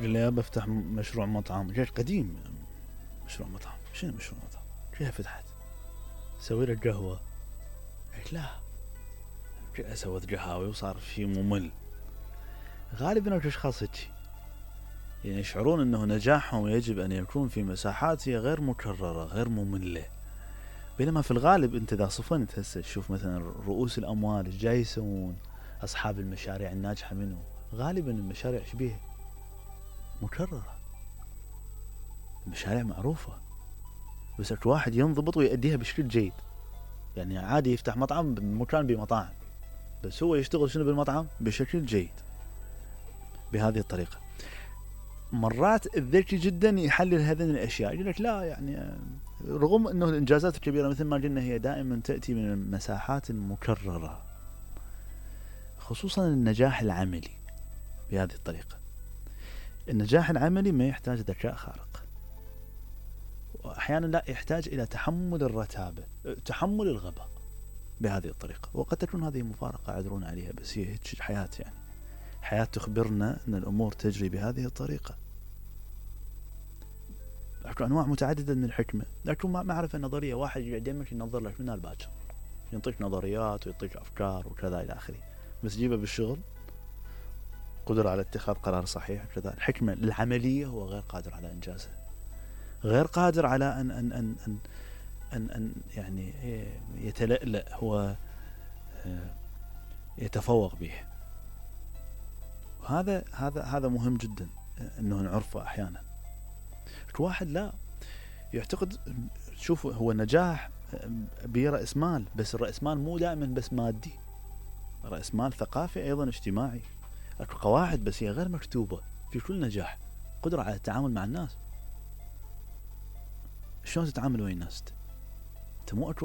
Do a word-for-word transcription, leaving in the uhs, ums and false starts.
قال لي يابا افتح مشروع مطعم. جيت قديم، مشروع مطعم شنو مشروع مطعم؟ كيف فتحت؟ سوي له قهوة. قلت لا، سويت قهاوي وصار شيء ممل. غالبا الاشخاص هيك يعني يشعرون انه نجاحهم يجب ان يكون في مساحات هي غير مكررة غير مملة، بينما في الغالب انت اذا صفنت هسه تشوف مثلا رؤوس الاموال ايش جاي يسوون، اصحاب المشاريع الناجحة منه غالبا المشاريع شبيه مكررة، المشاريع معروفة، بس اكو واحد ينضبط ويأديها بشكل جيد. يعني عادي يفتح مطعم بمكان بمطاعم، بس هو يشتغل شنو بالمطعم بشكل جيد بهذه الطريقة. مرات الذكي جدا يحلل هذه الاشياء، يقول لك لا يعني رغم انه الانجازات الكبيرة مثل ما قلنا هي دائما تأتي من المساحات المكررة، خصوصا النجاح العملي بهذه الطريقة. النجاح العملي ما يحتاج ذكاء خارق، وأحيانا لا يحتاج إلى تحمل الرتابة، تحمل الغباء بهذه الطريقة. وقد تكون هذه مفارقة عذرون عليها، بس هي هيك الحياة. يعني الحياة تخبرنا أن الأمور تجري بهذه الطريقة. أكو أنواع متعددة من الحكمة، لكن ما معرفة نظرية واحد يقعد ينظر لك منها الباكر، ينطيك نظريات ويعطيك أفكار وكذا إلى آخره، بس جيبه بالشغل قدرة على اتخاذ قرار صحيح كذا. الحكمة العملية هو غير قادر على إنجازها، غير قادر على أن أن أن أن أن, أن يعني يتلألأ، هو يتفوق به. وهذا هذا هذا مهم جدا انه نعرفه. احيانا واحد لا يعتقد، شوفوا هو النجاح برأس مال، بس الرأس مال مو دائما بس مادي، رأس مال ثقافي ايضا اجتماعي. اكو قواعد بس هي غير مكتوبة في كل نجاح. قدرة على التعامل مع الناس، شلون تتعامل ويا الناس؟ انت مو